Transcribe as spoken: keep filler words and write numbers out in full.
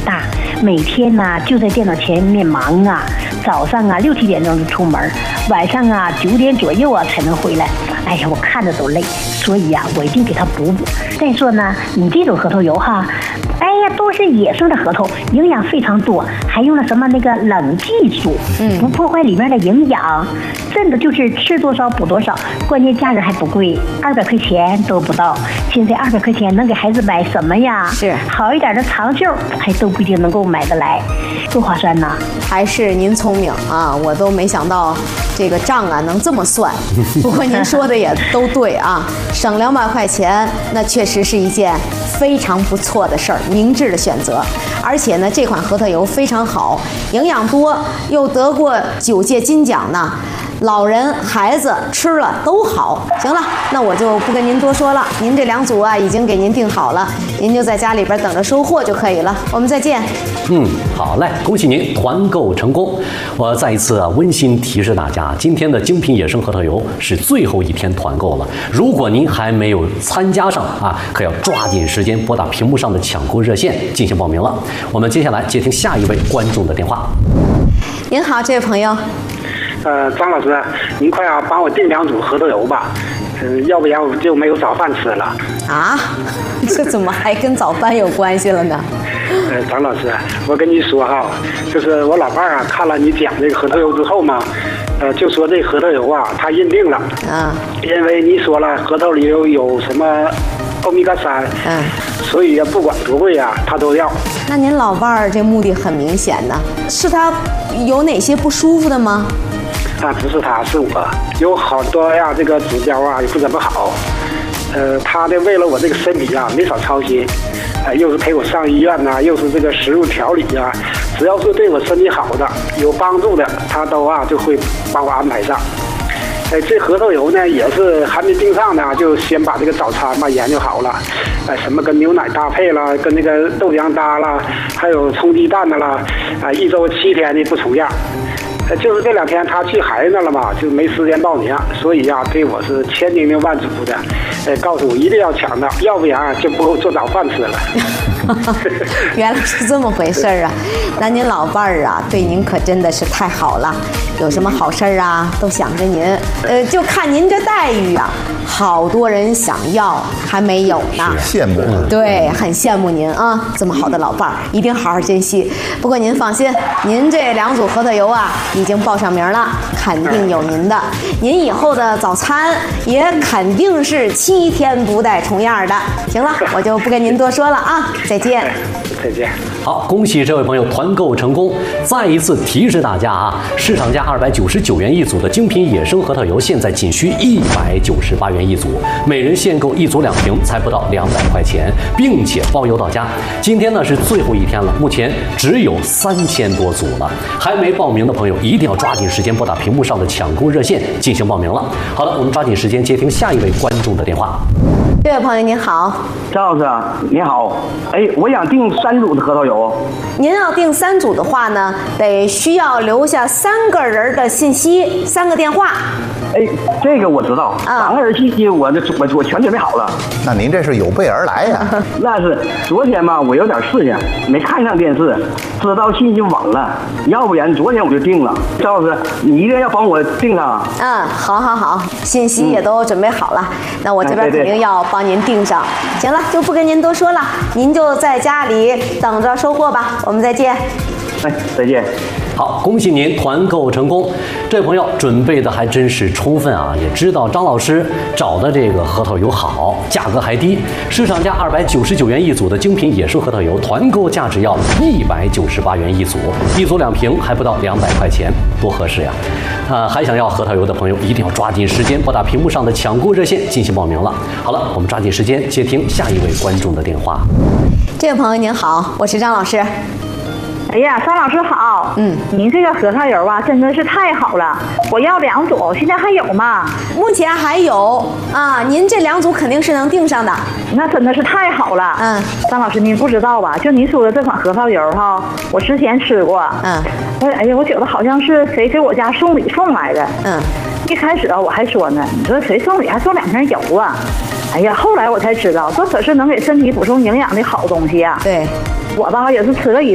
大，每天呢就在电脑前面忙啊，早上啊六七点钟就出门，晚上啊九点左右啊才能回来。哎呀，我看着都累，所以呀、啊，我一定给他补补。再说呢，你这种核桃油哈，哎呀，都是野生的核桃，营养非常多，还用了什么那个冷技术，嗯，不破坏里面的营养，真的就是吃多少补多少。关键价格还不贵，二百块钱都不到。现在二百块钱能给孩子买什么呀？ 是好一点的长袖，还都不一定能够买得来，多划算呐！ 还是您聪明啊，我都没想到这个账啊能这么算。不过您说的也都对啊，省两百块钱，那确实是一件非常不错的事儿，明智的选择。而且呢，这款核桃油非常好，营养多，又得过九届金奖呢。老人孩子吃了都好。行了，那我就不跟您多说了，您这两组啊已经给您订好了，您就在家里边等着收货就可以了。我们再见。 嗯，好嘞，恭喜您团购成功。我再一次啊温馨提示大家，今天的精品野生核桃油是最后一天团购了。如果您还没有参加上啊，可要抓紧时间拨打屏幕上的抢购热线进行报名了。我们接下来接听下一位观众的电话。 您好，这位朋友。 呃，张老师，您快啊，帮我订两组核桃油吧，嗯、呃，要不然我就没有早饭吃了。 啊，这怎么还跟早饭有关系了呢？ 呃，张老师，我跟你说哈，就是我老伴儿啊，看了你讲这个核桃油之后嘛，呃，就说这核桃油啊，他认定了，啊，因为你说了核桃里有有什么欧米伽三，嗯，所以不管多贵啊，他都要。 那您老伴儿这目的很明显呢，是他有哪些不舒服的吗？ 啊，不是他，是我，有好多呀，这个指标啊也不怎么好。呃，他的为了我这个身体啊，没少操心，呃，又是陪我上医院呐、啊，又是这个食物调理啊，只要是对我身体好的、有帮助的，他都啊就会帮我安排上。哎，这核桃油呢也是还没订上呢，就先把这个早餐嘛研究好了，哎，什么跟牛奶搭配啦，跟那个豆浆搭啦，还有冲鸡蛋的啦，啊，一周七天的不重样。呃，就是这两天他去孩子那了嘛，就没时间报名，所以呀、啊，对我是千叮咛万嘱咐的，呃，告诉我一定要抢到，要不然就不够做早饭吃了。 原来是这么回事儿啊！那您老伴儿啊，对您可真的是太好了，有什么好事儿啊，都想着您。呃，就看您这待遇啊，好多人想要还没有呢， 羡慕。 对，很羡慕您啊，这么好的老伴儿，一定好好珍惜。不过您放心，您这两组核桃油啊，已经报上名了，肯定有您的。您以后的早餐也肯定是七天不带重样的。行了，我就不跟您多说了啊，再见。 再见。 好，恭喜这位朋友团购成功。再一次提示大家啊，市场价二百九十九元一组的精品野生核桃油，现在仅需一百九十八元一组，每人限购一组两瓶，才不到两百块钱，并且包邮到家。今天呢是最后一天了，目前只有三千多组了，还没报名的朋友一定要抓紧时间拨打屏幕上的抢购热线进行报名了。好的，我们抓紧时间接听下一位观众的电话。 这位朋友您好， 张老师你好，哎，我想订三组的核桃油。 您要订三组的话呢，得需要留下三个人的信息，三个电话。 哎，这个我知道，三个人信息我这我我全准备好了。 那您这是有备而来呀？ 那是昨天嘛，我有点事情没看上电视，知道信息晚了，要不然昨天我就订了。张老师，你一定要帮我订上啊。 嗯，好好好，信息也都准备好了，嗯、那我这边肯定要帮您订上。行了，就不跟您多说了，您就在家里等着收货吧。我们再见。 哎，再见。 好，恭喜您团购成功。这位朋友准备的还真是充分啊，也知道张老师找的这个核桃油好，价格还低，市场价二百九十九元一组的精品野生核桃油，团购价只要一百九十八元一组，一组两瓶还不到两百块钱，多合适呀！啊，还想要核桃油的朋友一定要抓紧时间拨打屏幕上的抢购热线进行报名了。好了，我们抓紧时间接听下一位观众的电话。 这位朋友您好，我是张老师。 哎呀，张老师好，嗯，您这个核桃油啊，真的是太好了，我要两组，现在还有吗？ 目前还有啊，您这两组肯定是能订上的， 那真的是太好了，嗯，张老师您不知道吧？就您说的这款核桃油哈，我之前吃过，嗯，我哎呀，我觉得好像是谁给我家送礼送来的，嗯，一开始啊我还说呢，你说谁送礼还送两瓶油啊？哎呀，后来我才知道，这可是能给身体补充营养的好东西啊。 对， 我吧也是吃了一。